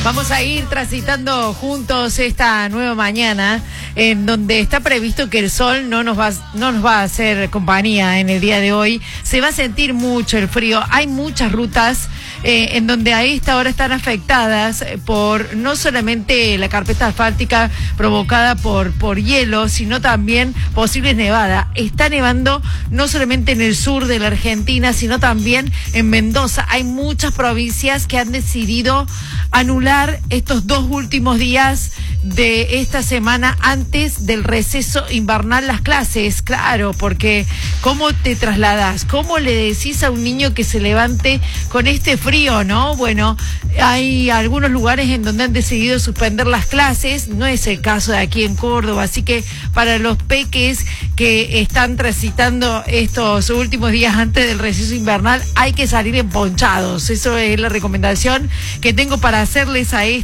Vamos a ir transitando juntos esta nueva mañana en donde está previsto que el sol no nos va a hacer compañía en el día de hoy. Se va a sentir mucho el frío. Hay muchas rutas en donde a esta hora están afectadas por no solamente la carpeta asfáltica provocada por hielo, sino también posibles nevadas. Está nevando no solamente en el sur de la Argentina, sino también en Mendoza. Hay muchas provincias que han decidido anular estos 2 últimos días de esta semana antes del receso invernal las clases. Claro, porque ¿cómo te trasladas? ¿Cómo le decís a un niño que se levante con este frío, no? Bueno, hay algunos lugares en donde han decidido suspender las clases, no es el caso de aquí en Córdoba, así que para los peques que están transitando estos últimos días antes del receso invernal hay que salir emponchados. Eso es la recomendación que tengo para hacerles a